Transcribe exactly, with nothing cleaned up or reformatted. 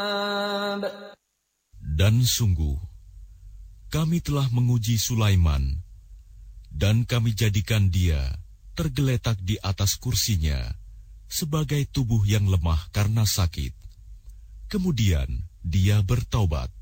Dan sungguh, kami telah menguji Sulaiman, dan kami jadikan dia tergeletak di atas kursinya sebagai tubuh yang lemah karena sakit. Kemudian dia bertaubat.